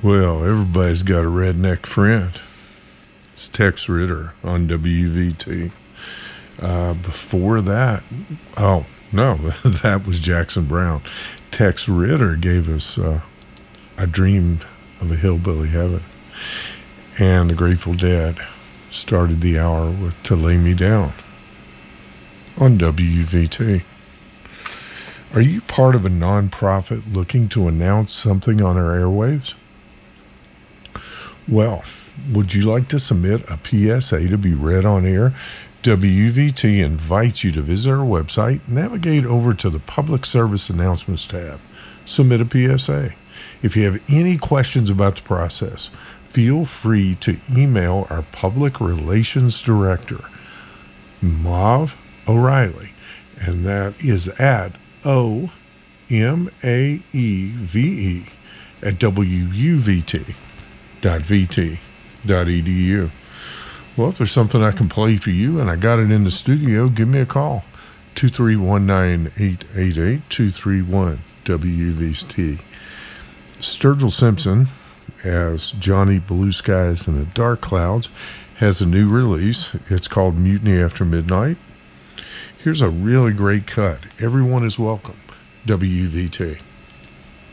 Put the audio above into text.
Well, everybody's got a redneck friend. It's Tex Ritter on WVT. Before that, oh, no, that was Jackson Browne. Tex Ritter gave us I Dreamed of a Hillbilly Heaven. And the Grateful Dead started the hour with To Lay Me Down on WVT. Are you part of a nonprofit looking to announce something on our airwaves? Well, would you like to submit a PSA to be read on air? WVT invites you to visit our website, navigate over to the Public Service Announcements tab, submit a PSA. If you have any questions about the process, feel free to email our Public Relations Director, Maeve O'Reilly, and that is at OMAEVE at WUVT.VT.edu. Well, if there's something I can play for you and I got it in the studio, give me a call. 231-9888-231-WVT. Sturgill Simpson, as Johnny Blue Skies in the Dark Clouds, has a new release. It's called Mutiny After Midnight. Here's a really great cut. Everyone is welcome. WVT.